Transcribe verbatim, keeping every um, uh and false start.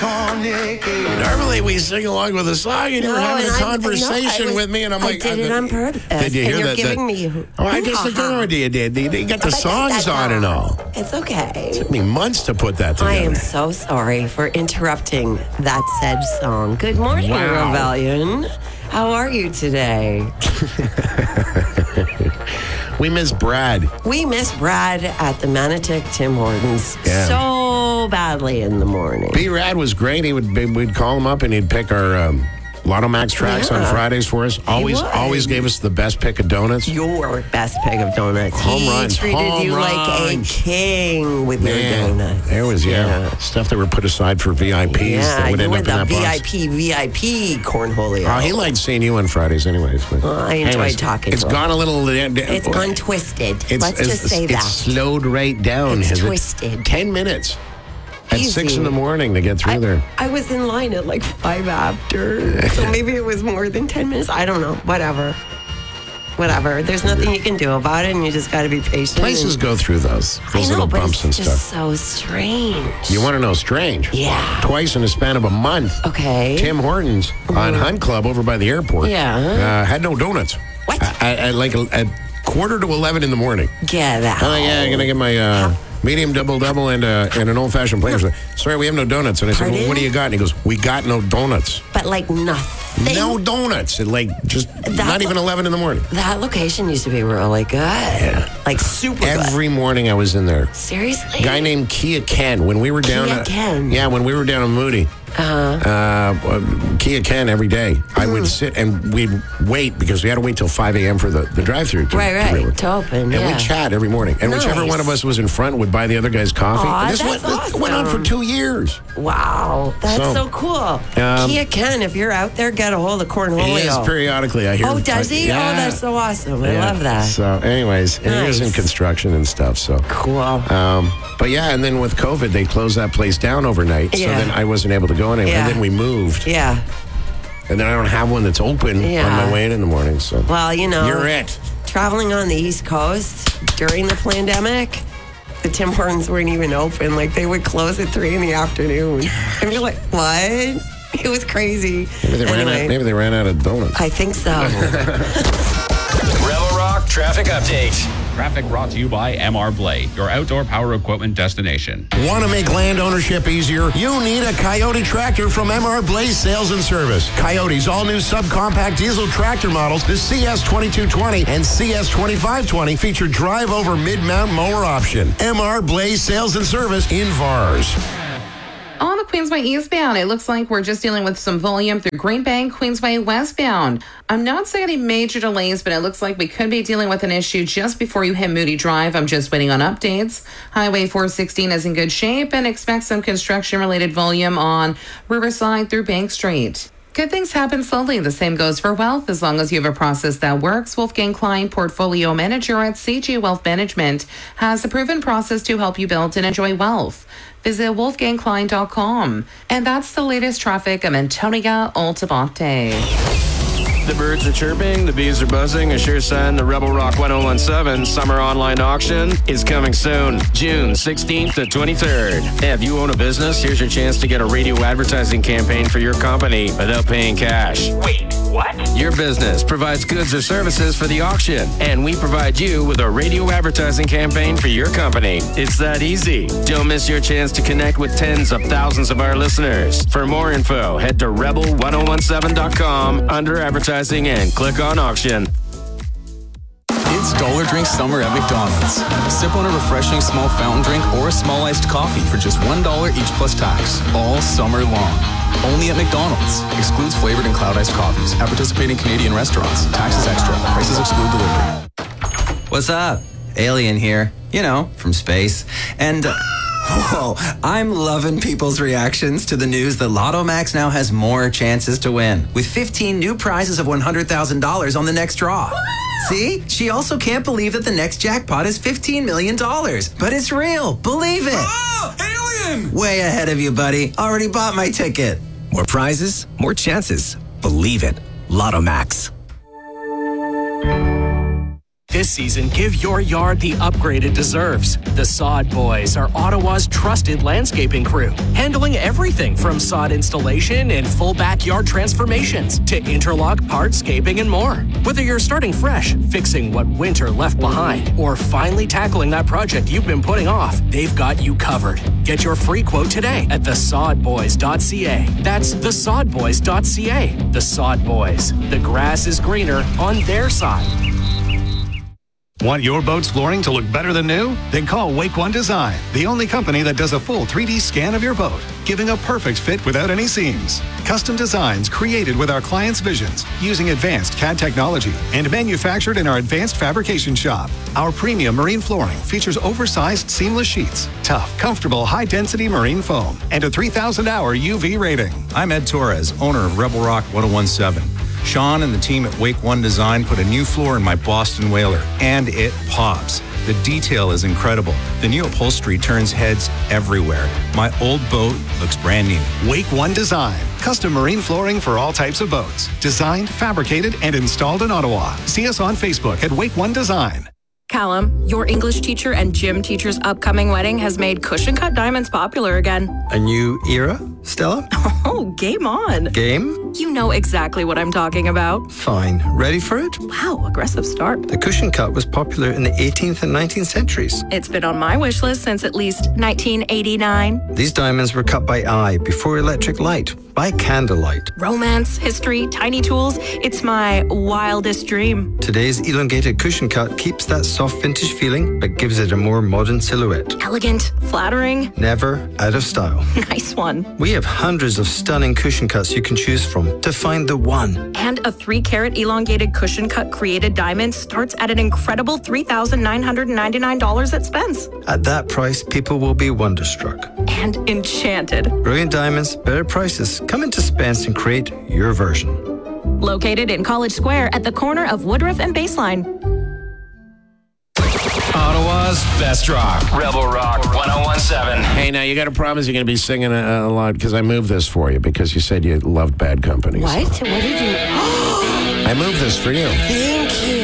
Normally we sing along with a song, and No, you're having and a I- conversation no, I was- with me, and I'm I like, did it on purpose. Did you and hear you're that? giving that- me. Oh, I guess the hoo-ha-ha. good idea did. You you got the But songs that's on and all. It's okay. Took me months to put that together. I am so sorry for interrupting that said song. Good morning, Wow. Rebellion. How are you today? We miss Brad. We miss Brad at the Manotick Tim Hortons Yeah. so badly in the morning. B-Rad was great. He would we'd call him up and he'd pick our um, Lotto Max tracks Yeah. on Fridays for us. Always would. always gave us the best pick of donuts. Your best pig of donuts. Home he runs, treated home you like a runs. king with your Man, donuts. there was yeah, stuff that were put aside for V I Ps Yeah, that would you end were up in the that V I box. P, V I P cornholio. Oh, he liked seeing you on Fridays, anyways. But Well, I enjoyed anyways, talking It's to him. gone a little. It's gone twisted. It's, Let's it's, just say it's that. slowed right down. It's has it? twisted. Ten minutes at Easy. six in the morning to get through I, there. I was in line at like five after, so maybe it was more than ten minutes. I don't know. Whatever. Whatever. There's nothing you can do about it, and you just got to be patient. Places and, go through those I those know, little but bumps it's and just stuff. so strange. You want to know strange? Yeah. Twice in the span of a month. Okay. Tim Hortons on Hunt Club over by the airport. Yeah. Uh, had no donuts. What? At, at like a, at quarter to eleven in the morning. Get out. Oh yeah, I'm gonna get my uh, medium double double and uh, and an old fashioned plain. Sorry, we have no donuts. And I said, well, Pardon? what do you got? And he goes, we got no donuts. But like nothing. No donuts. At like just That not even lo- eleven in the morning. That location used to be really good. Yeah. Like super good. Every morning I was in there. Seriously? Guy named Kia Ken. When we were down, Kia at, Ken. yeah, when we were down in Moody, Uh-huh. uh, Kia Ken every day. I would sit and we'd wait because we had to wait till five a.m. for the, the drive-through. To, Right, to right. really- To open, And yeah. we'd chat every morning. And whichever Nice. one of us was in front would buy the other guy's coffee. Aw, and this that's went, this went on for awesome. two years. Wow. That's So, so, cool. um, Kia Ken, if you're out there, get a hold of Cornholio. He is periodically, I hear. Oh, does he? Yeah. Oh, that's so awesome. I Yeah. love that. So, anyways, and he was in Nice. construction and stuff. So Cool. Um, but yeah, and then with COVID, they closed that place down overnight. So Yeah. then I wasn't able to go anywhere. Yeah. And then we moved. Yeah. And then I don't have one that's open Yeah. on my way in in the morning. So Well, you know. you're it. Traveling on the East Coast during the pandemic, the Tim Hortons weren't even open. Like, they would close at three in the afternoon. And you're like, what? It was crazy. Maybe they, ran Anyway, out, maybe they ran out of donuts. I think so. Rebel Rock Traffic Update. Traffic brought to you by M R Blade, your outdoor power equipment destination. Want to make land ownership easier? You need a Coyote tractor from M R Blaze Sales and Service. Coyote's all-new subcompact diesel tractor models, the C S twenty-two twenty and C S twenty-five twenty, feature drive-over mid-mount mower option. M R Blaze Sales and Service in Vars. On the Queensway eastbound, it looks like we're just dealing with some volume through Green Bank, Queensway westbound. I'm not seeing any major delays, but it looks like we could be dealing with an issue just before you hit Moody Drive. I'm just waiting on updates. Highway four sixteen is in good shape and expect some construction-related volume on Riverside through Bank Street. Good things happen slowly. The same goes for wealth. As long as you have a process that works, Wolfgang Klein, portfolio manager at C G Wealth Management, has a proven process to help you build and enjoy wealth. Visit wolfgang klein dot com. And that's the latest traffic. I'm Antonia Altabate. The birds are chirping, the bees are buzzing, a sure sign the Rebel Rock ten seventeen summer online auction is coming soon, June sixteenth to twenty-third. If you own a business, here's your chance to get a radio advertising campaign for your company without paying cash. Wait, what? Your business provides goods or services for the auction, and we provide you with a radio advertising campaign for your company. It's that easy. Don't miss your chance to connect with tens of thousands of our listeners. For more info, head to rebel ten seventeen dot com under advertising and click on auction. It's Dollar Drink Summer at McDonald's. Sip on a refreshing small fountain drink or a small iced coffee for just one dollar each plus tax, all summer long. Only at McDonald's. Excludes flavored and cloud iced coffees. At participating Canadian restaurants. Taxes extra. Prices exclude delivery. What's up? Alien here. You know, from space. And... Uh, Whoa, I'm loving people's reactions to the news that Lotto Max now has more chances to win, with fifteen new prizes of one hundred thousand dollars on the next draw. See? She also can't believe that the next jackpot is fifteen million dollars. But it's real. Believe it. Oh, alien! Way ahead of you, buddy. Already bought my ticket. More prizes, more chances. Believe it. Lotto Max. This season, give your yard the upgrade it deserves. The Sod Boys are Ottawa's trusted landscaping crew, handling everything from sod installation and full backyard transformations to interlock, hardscaping, and more. Whether you're starting fresh, fixing what winter left behind, or finally tackling that project you've been putting off, they've got you covered. Get your free quote today at the sod boys dot c a. That's the sod boys dot c a. The Sod Boys. The grass is greener on their side. Want your boat's flooring to look better than new? Then call Wake One Design, the only company that does a full three D scan of your boat, giving a perfect fit without any seams. Custom designs created with our clients' visions, using advanced C A D technology, and manufactured in our advanced fabrication shop. Our premium marine flooring features oversized seamless sheets, tough, comfortable, high-density marine foam, and a three thousand hour U V rating. I'm Ed Torres, owner of Rebel Rock ten seventeen. Sean and the team at Wake One Design put a new floor in my Boston Whaler, and it pops. The detail is incredible. The new upholstery turns heads everywhere. My old boat looks brand new. Wake One Design. Custom marine flooring for all types of boats. Designed, fabricated, and installed in Ottawa. See us on Facebook at Wake One Design. Callum, your English teacher and gym teacher's upcoming wedding has made cushion cut diamonds popular again. A new era, Stella? Oh, game on. Game? You know exactly what I'm talking about. Fine. Ready for it? Wow, aggressive start. The cushion cut was popular in the eighteenth and nineteenth centuries. It's been on my wish list since at least nineteen eighty-nine. These diamonds were cut by eye before electric light, by candlelight. Romance, history, tiny tools. It's my wildest dream. Today's elongated cushion cut keeps that soft vintage feeling, but gives it a more modern silhouette. Elegant, flattering. Never out of style. Nice one. We have hundreds of stunning cushion cuts you can choose from to find the one. And a three carat elongated cushion cut created diamond starts at an incredible three thousand nine hundred ninety-nine dollars at Spence. At that price, people will be wonderstruck. And enchanted. Brilliant diamonds, better prices. Come into Spence and create your version. Located in College Square at the corner of Woodruff and Baseline. Ottawa's best rock. Rebel Rock ten seventeen. Hey, now you got to promise you're going to be singing a, a lot because I moved this for you because you said you loved Bad Company. What? What did you? I moved this for you. Thank you.